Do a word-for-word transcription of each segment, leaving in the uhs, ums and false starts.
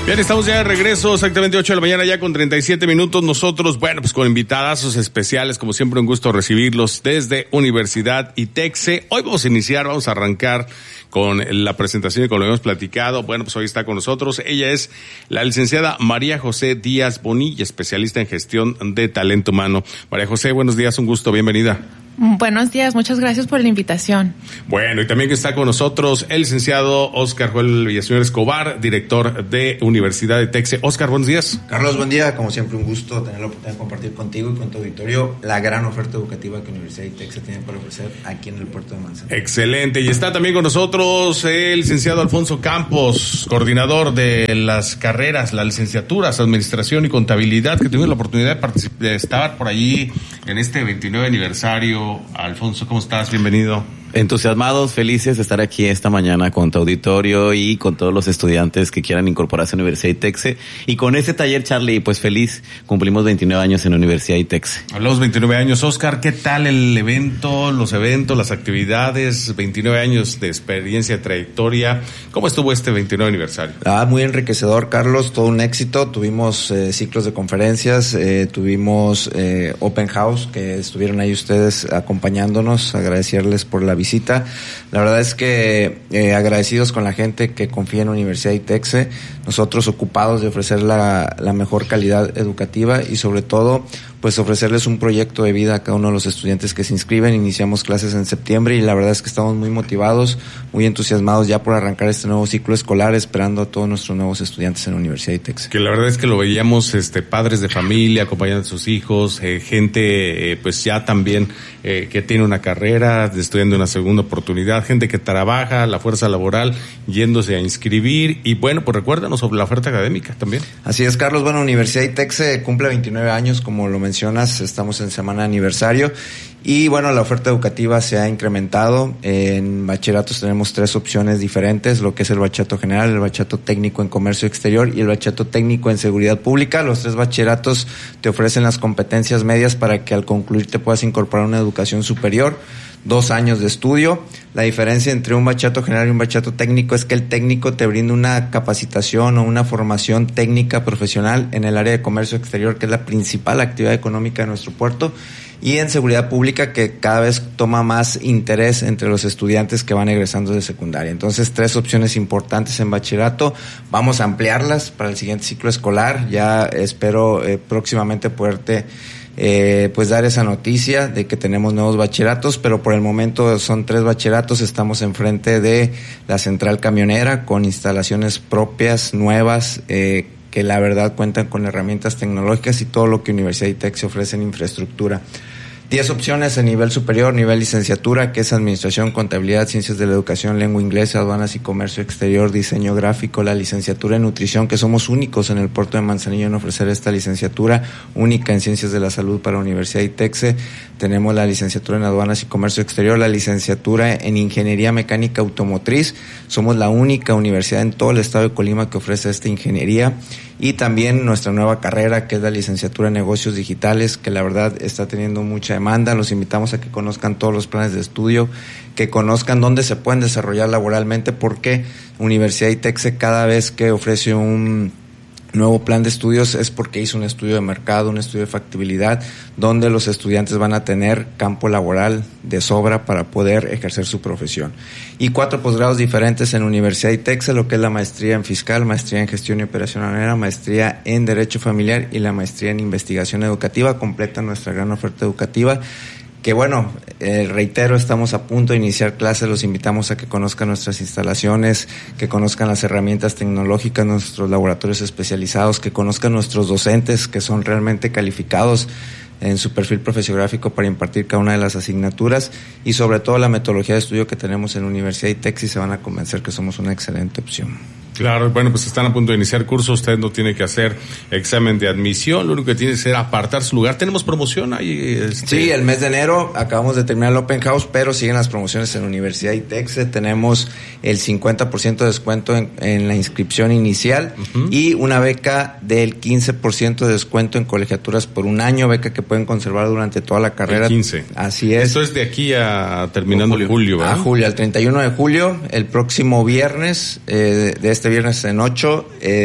Bien, estamos ya de regreso, exactamente ocho de la mañana ya con treinta y siete minutos. Nosotros, bueno, pues con invitadazos especiales, como siempre un gusto recibirlos desde Universidad ITEXE. Hoy vamos a iniciar, vamos a arrancar con la presentación y con lo que hemos platicado. Bueno, pues hoy está con nosotros. Ella es la licenciada María José Díaz Bonilla, especialista en gestión de talento humano. María José, buenos días, un gusto, bienvenida. Buenos días, muchas gracias por la invitación. Bueno, y también que está con nosotros el licenciado Óscar Joel Villaseñor Escobar, director de Universidad de ITEXE. Óscar, buenos días. Carlos, buen día. Como siempre, un gusto tener la oportunidad de compartir contigo y con tu auditorio la gran oferta educativa que Universidad de ITEXE tiene para ofrecer aquí en el puerto de Manzanillo. Excelente. Y está también con nosotros el licenciado Alfonso Campos, coordinador de las carreras, las licenciaturas, Administración y Contabilidad, que tuvimos la oportunidad de, particip- de estar por allí en este veintinueve aniversario. Alfonso, ¿cómo estás? Bienvenido. Entusiasmados, felices de estar aquí esta mañana con tu auditorio y con todos los estudiantes que quieran incorporarse a la Universidad ITEXE. Y con ese taller, Charlie, pues feliz, cumplimos veintinueve años en la Universidad ITEXE. Hablamos veintinueve años. Óscar, ¿qué tal el evento, los eventos, las actividades? veintinueve años de experiencia, trayectoria. ¿Cómo estuvo este veintinueve aniversario? Ah, muy enriquecedor, Carlos, todo un éxito. Tuvimos eh, ciclos de conferencias, eh, tuvimos eh, Open House, que estuvieron ahí ustedes acompañándonos, agradecerles por la visita. La verdad es que eh, agradecidos con la gente que confía en Universidad ITEXE, nosotros ocupados de ofrecer la, la mejor calidad educativa y sobre todo pues ofrecerles un proyecto de vida a cada uno de los estudiantes que se inscriben. Iniciamos clases en septiembre y la verdad es que estamos muy motivados, muy entusiasmados ya por arrancar este nuevo ciclo escolar, esperando a todos nuestros nuevos estudiantes en la Universidad ITEXE. Que la verdad es que lo veíamos, este, padres de familia acompañando a sus hijos, eh, gente eh, pues ya también eh, que tiene una carrera, estudiando una segunda oportunidad, gente que trabaja, la fuerza laboral, yéndose a inscribir. Y bueno, pues recuérdanos sobre la oferta académica también. Así es, Carlos. Bueno, Universidad ITEXE cumple veintinueve años, como lo mencionas, estamos en semana de aniversario. Y bueno, la oferta educativa se ha incrementado. En bachilleratos tenemos tres opciones diferentes, lo que es el bachillerato general, el bachillerato técnico en comercio exterior y el bachillerato técnico en seguridad pública. Los tres bachilleratos te ofrecen las competencias medias para que al concluir te puedas incorporar a una educación superior. Dos años de estudio. La diferencia entre un bachillerato general y un bachillerato técnico es que el técnico te brinda una capacitación o una formación técnica profesional en el área de comercio exterior, que es la principal actividad económica de nuestro puerto, y en seguridad pública, que cada vez toma más interés entre los estudiantes que van egresando de secundaria. Entonces, tres opciones importantes en bachillerato. Vamos a ampliarlas para el siguiente ciclo escolar. Ya espero eh, próximamente poderte Eh, pues dar esa noticia de que tenemos nuevos bachilleratos, pero por el momento son tres bachilleratos. Estamos enfrente de la central camionera con instalaciones propias, nuevas, eh, que la verdad cuentan con herramientas tecnológicas y todo lo que Universidad ITEXE ofrece en infraestructura. Diez opciones a nivel superior, nivel licenciatura, que es Administración, Contabilidad, Ciencias de la Educación, Lengua Inglesa, Aduanas y Comercio Exterior, Diseño Gráfico, la licenciatura en Nutrición, que somos únicos en el puerto de Manzanillo en ofrecer esta licenciatura, única en Ciencias de la Salud para Universidad ITEXE. Tenemos la licenciatura en Aduanas y Comercio Exterior, la licenciatura en Ingeniería Mecánica Automotriz. Somos la única universidad en todo el estado de Colima que ofrece esta ingeniería. Y también nuestra nueva carrera, que es la licenciatura en Negocios Digitales, que la verdad está teniendo mucha demanda. Los invitamos a que conozcan todos los planes de estudio, que conozcan dónde se pueden desarrollar laboralmente, porque Universidad ITEXE cada vez que ofrece un nuevo plan de estudios es porque hizo un estudio de mercado, un estudio de factibilidad, donde los estudiantes van a tener campo laboral de sobra para poder ejercer su profesión. Y cuatro posgrados diferentes en Universidad ITEXE, lo que es la maestría en fiscal, maestría en gestión y operación aduanera, maestría en derecho familiar y la maestría en investigación educativa. Completa nuestra gran oferta educativa, que bueno, eh, reitero, estamos a punto de iniciar clases. Los invitamos a que conozcan nuestras instalaciones, que conozcan las herramientas tecnológicas, nuestros laboratorios especializados, que conozcan nuestros docentes, que son realmente calificados en su perfil profesiográfico para impartir cada una de las asignaturas, y sobre todo la metodología de estudio que tenemos en Universidad ITEXE, y se van a convencer que somos una excelente opción. Claro, bueno, pues están a punto de iniciar curso. Usted no tiene que hacer examen de admisión, lo único que tiene que hacer es apartar su lugar. ¿Tenemos promoción ahí? Este... Sí, el mes de enero acabamos de terminar el Open House, pero siguen las promociones en Universidad ITEXE. Tenemos el cincuenta por ciento de descuento en, en la inscripción inicial, uh-huh, y una beca del quince por ciento de descuento en colegiaturas por un año, beca que pueden conservar durante toda la carrera. El quince. Así es. Esto es de aquí a terminando julio, julio ¿verdad? A julio, al treinta y uno de julio, el próximo viernes, eh, de este viernes en ocho, eh,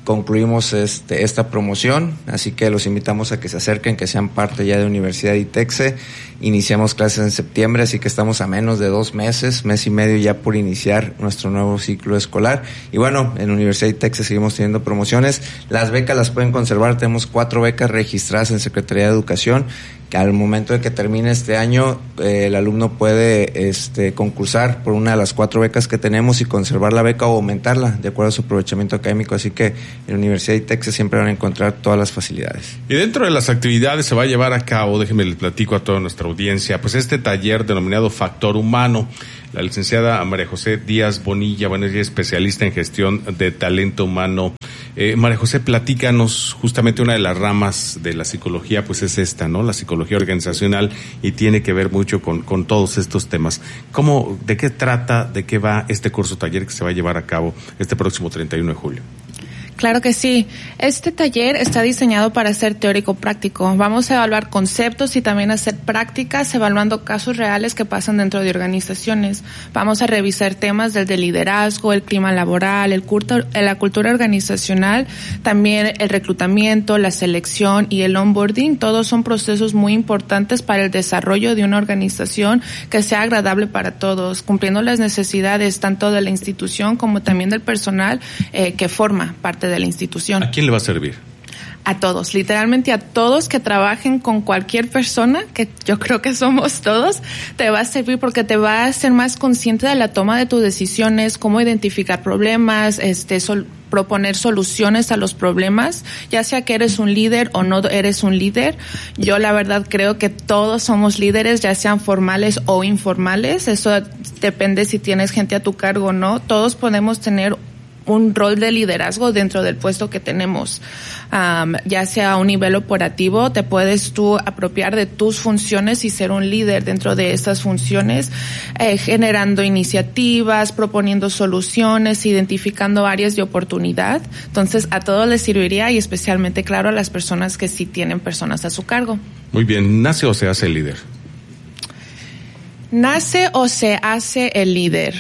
concluimos este, esta promoción, así que los invitamos a que se acerquen, que sean parte ya de Universidad ITEXE. Iniciamos clases en septiembre, así que estamos a menos de dos meses, mes y medio ya por iniciar nuestro nuevo ciclo escolar. Y bueno, en Universidad ITEXE seguimos teniendo promociones. Las becas las pueden conservar, tenemos cuatro becas registradas en Secretaría de Educación, que al momento de que termine este año, eh, el alumno puede este, concursar por una de las cuatro becas que tenemos y conservar la beca o aumentarla de acuerdo a su aprovechamiento académico. Así que en Universidad ITEXE siempre van a encontrar todas las facilidades. Y dentro de las actividades se va a llevar a cabo, déjenme les platico a toda nuestra audiencia, pues este taller denominado Factor Humano. La licenciada María José Díaz Bonilla, bueno, ella es especialista en gestión de talento humano. Eh, María José, platícanos, justamente una de las ramas de la psicología, pues es esta, ¿no? La psicología organizacional, y tiene que ver mucho con, con todos estos temas. ¿Cómo, de qué trata, de qué va este curso taller que se va a llevar a cabo este próximo treinta y uno de julio? Claro que sí. Este taller está diseñado para ser teórico-práctico. Vamos a evaluar conceptos y también hacer prácticas evaluando casos reales que pasan dentro de organizaciones. Vamos a revisar temas desde el liderazgo, el clima laboral, el culto, la cultura organizacional, también el reclutamiento, la selección y el onboarding. Todos son procesos muy importantes para el desarrollo de una organización que sea agradable para todos, cumpliendo las necesidades tanto de la institución como también del personal eh, que forma parte de de la institución. ¿A quién le va a servir? A todos, literalmente a todos que trabajen con cualquier persona, que yo creo que somos todos, te va a servir porque te va a hacer más consciente de la toma de tus decisiones, cómo identificar problemas, este, sol, proponer soluciones a los problemas, ya sea que eres un líder o no eres un líder. Yo la verdad creo que todos somos líderes, ya sean formales o informales, eso depende si tienes gente a tu cargo o no. Todos podemos tener un rol de liderazgo dentro del puesto que tenemos, um, ya sea a un nivel operativo, te puedes tú apropiar de tus funciones y ser un líder dentro de estas funciones, eh, generando iniciativas, proponiendo soluciones, identificando áreas de oportunidad. Entonces a todos les serviría, y especialmente, claro, a las personas que sí tienen personas a su cargo. Muy bien, ¿nace o se hace el líder? ¿Nace o se hace el líder?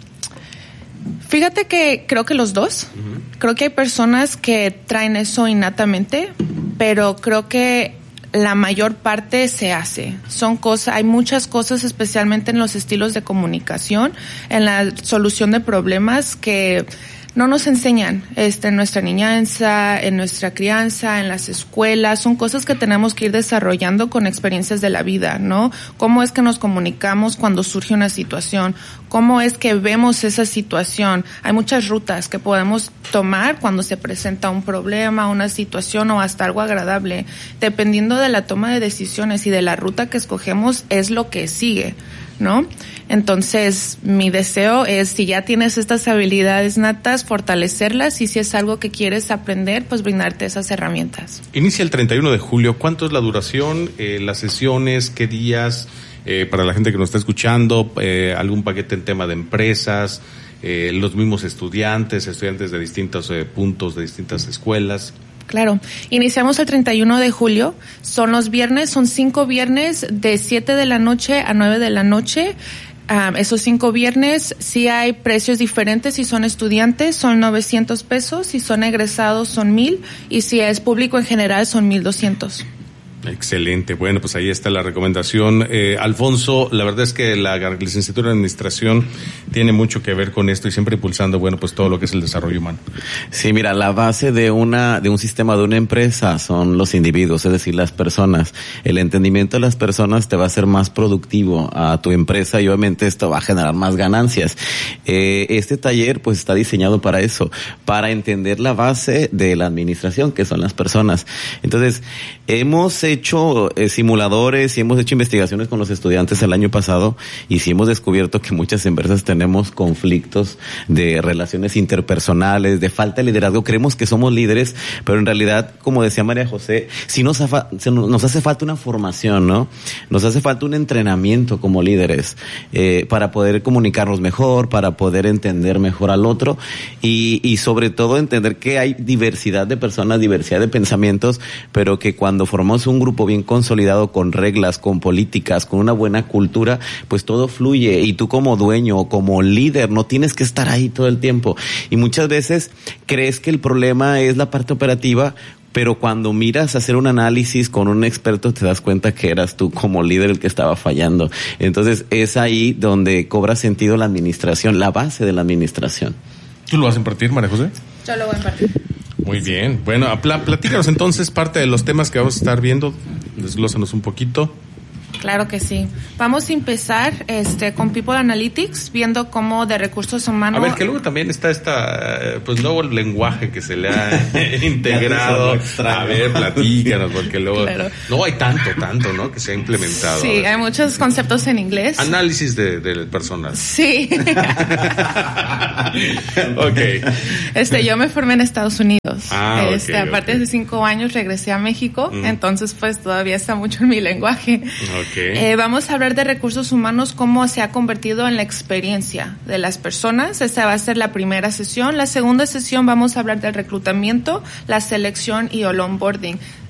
Fíjate que creo que los dos. Uh-huh. Creo que hay personas que traen eso innatamente, pero creo que la mayor parte se hace. Son cosas, hay muchas cosas, especialmente en los estilos de comunicación, en la solución de problemas que no nos enseñan este, en nuestra niñanza, en nuestra crianza, en las escuelas. Son cosas que tenemos que ir desarrollando con experiencias de la vida, ¿no? Cómo es que nos comunicamos cuando surge una situación, cómo es que vemos esa situación. Hay muchas rutas que podemos tomar cuando se presenta un problema, una situación o hasta algo agradable. Dependiendo de la toma de decisiones y de la ruta que escogemos, es lo que sigue, ¿no? Entonces, mi deseo es, si ya tienes estas habilidades natas, fortalecerlas, y si es algo que quieres aprender, pues brindarte esas herramientas. Inicia el treinta y uno de julio. ¿Cuánto es la duración, eh, las sesiones, qué días? Eh, para la gente que nos está escuchando, eh, algún paquete en tema de empresas, eh, los mismos estudiantes, estudiantes de distintos eh, puntos, de distintas escuelas. Claro, iniciamos el treinta y uno de julio, son los viernes, son cinco viernes de siete de la noche a nueve de la noche. Um, esos cinco viernes sí hay precios diferentes. Si son estudiantes son novecientos pesos, si son egresados son mil, y si es público en general son mil doscientos. Excelente. Bueno, pues ahí está la recomendación. Eh, Alfonso, la verdad es que la licenciatura en Administración tiene mucho que ver con esto y siempre impulsando, bueno, pues todo lo que es el desarrollo humano. Sí, mira, la base de una de un sistema, de una empresa, son los individuos, es decir, las personas. El entendimiento de las personas te va a hacer más productivo a tu empresa y obviamente esto va a generar más ganancias. Eh, este taller pues está diseñado para eso, para entender la base de la administración, que son las personas. Entonces, hemos hecho eh, simuladores y hemos hecho investigaciones con los estudiantes el año pasado, y sí hemos descubierto que muchas empresas tenemos conflictos de relaciones interpersonales, de falta de liderazgo. Creemos que somos líderes, pero en realidad, como decía María José, sí nos, ha, nos hace falta una formación, ¿no? Nos hace falta un entrenamiento como líderes eh, para poder comunicarnos mejor, para poder entender mejor al otro y, y sobre todo entender que hay diversidad de personas, diversidad de pensamientos, pero que cuando formamos un grupo bien consolidado, con reglas, con políticas, con una buena cultura, pues todo fluye, y tú como dueño o como líder no tienes que estar ahí todo el tiempo. Y muchas veces crees que el problema es la parte operativa, pero cuando miras a hacer un análisis con un experto te das cuenta que eras tú como líder el que estaba fallando. Entonces es ahí donde cobra sentido la administración, la base de la administración. ¿Tú lo vas a impartir, María José? Yo lo voy a impartir. Muy bien. Bueno, pl- platícanos entonces parte de los temas que vamos a estar viendo. Desglósanos un poquito. Claro que sí. Vamos a empezar este con People Analytics, viendo cómo de recursos humanos... A ver, que luego también está esta, pues luego el lenguaje que se le ha integrado. A ver, platícanos, porque luego... Claro. No hay tanto, tanto, ¿no? Que se ha implementado. Sí, hay muchos conceptos en inglés. Análisis de, de personas. Sí. Ok. Este, yo me formé en Estados Unidos. Ah, este, okay, aparte okay. de cinco años regresé a México, mm. entonces pues todavía está mucho en mi lenguaje. Okay. Eh, vamos a hablar de recursos humanos, cómo se ha convertido en la experiencia de las personas. Esta va a ser la primera sesión. La segunda sesión vamos a hablar del reclutamiento, la selección y el onboarding.